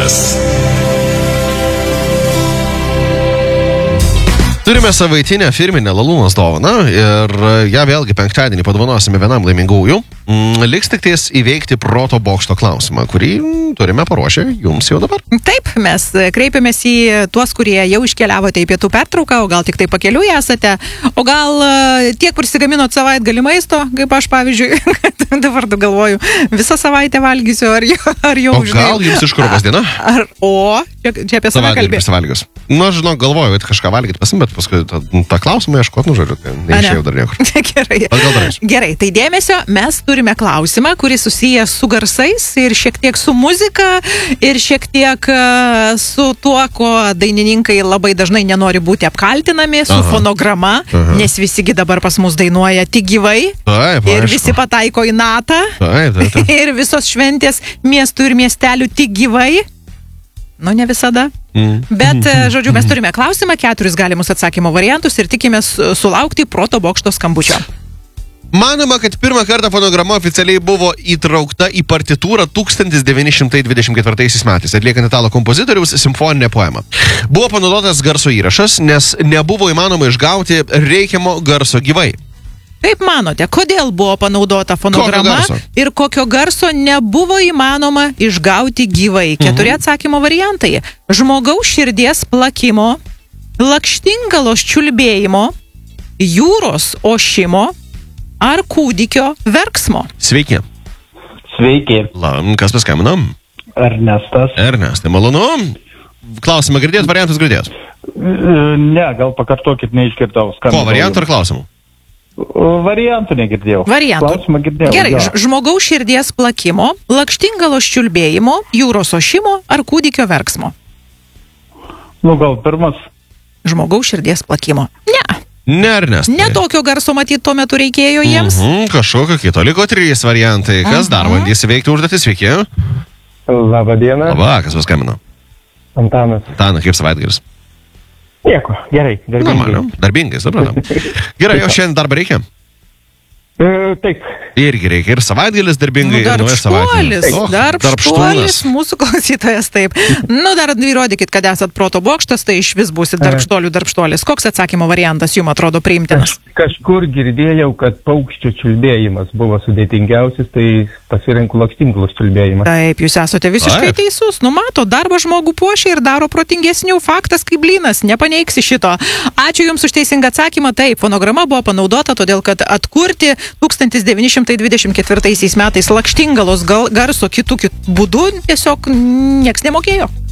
rytas. Turime savaitinę firminę Lalūnas dovaną ir ją vėlgi penktadienį padovanosime vienam laimingųjų. Liks tik ties įveikti proto bokšto klausimą, kurį turime paruošę jums jau dabar. Taip, mes kreipiamės į tuos, kurie jau iškeliavote į pietų pertrauką, o gal tik tai pakeliui esate, o gal tiek prisigaminot savaitgalį maisto, kaip aš pavyzdžiui, dabar galvoju, visą savaitę valgysiu, ar jau o gal jums iškrūvas diena? Čia apie save kalbėti. Nu, žinau, galvoju, kad kažką valgyti pasim, bet paskui tą klausimą ieškot, žodžiu, tai neišėjau dar niekur. Gerai, tai dėmesio, mes turime klausimą, kuris susijęs su garsais ir šiek tiek su muzika ir šiek tiek su tuo, ko dainininkai labai dažnai nenori būti apkaltinami, su fonograma, nes visigi dabar pas mus dainuoja tik gyvai. Taip, ir visi pataiko į natą. Taip. Ir visos šventės miestų ir miestelių tik gyvai. Nu, ne visada. Bet, žodžiu, mes turime klausimą, 4 galimus atsakymo variantus ir tikimės sulaukti proto bokšto skambučio. Manoma, kad pirmą kartą fonograma oficialiai buvo įtraukta į partitūrą 1924 metais, atliekant italų kompozitoriaus simfoninę poemą. Buvo panaudotas garso įrašas, nes nebuvo įmanoma išgauti reikiamo garso gyvai. Kaip manote, kodėl buvo panaudota fonograma ir kokio garso nebuvo įmanoma išgauti gyvai? 4 atsakymo variantai. Žmogaus širdies plakimo, lakštingalos čiulbėjimo, jūros ošimo ar kūdikio verksmo. Sveiki. Sveiki. Kas paskambino? Ernestas. Ernestai, malonu. Klausimą girdėjot, variantus girdėjot? Ne, gal pakartokit, neišgirdau. Ko, variantų ar klausimų? Variantų negirdėjau. Klausimą girdėjau. Gerai, žmogaus širdies plakimo, lakštingalos čiulbėjimo, jūros ošimo ar kūdikio verksmo? Nu, gal pirmas. Žmogaus širdies plakimo. Ne, Ernestai. Ne tokio garso matyti tuo metu reikėjo jiems. Kažkokio kito. Liko 3 variantai. Kas dar bandys įveikti užduotį? Sveiki. Labą dieną. Labą, kas paskambino? Antanas. Antanas, kaip savaitgalis? Nieko, gerai. Darbingai, suprantam. Gerai, o šiandien darbą reikia? Taip. Irgi reikia. Ir savaitgalis darbingai. Darbštuolis, mūsų klausytojas, taip. Nu, dar įrodykit, kad esat proto bokštas, tai iš vis būsit darbštuolis. Koks atsakymo variantas jums atrodo priimtinas? Kažkur girdėjau, kad paukščio čiulbėjimas buvo sudėtingiausias, tai pasirinku lakštingalos čiulbėjimą. Taip, jūs esate visiškai teisus. Nu, mato, darbą žmogų puošia ir daro protingesnių. Faktas kaip blynas, nepaneigsi šito. Ačiū jums už teisingą atsakymą. Taip, fonograma buvo panaudota, todėl kad atkurti 1924 metais lakštingalos garso kitų būdų tiesiog nieks nemokėjo.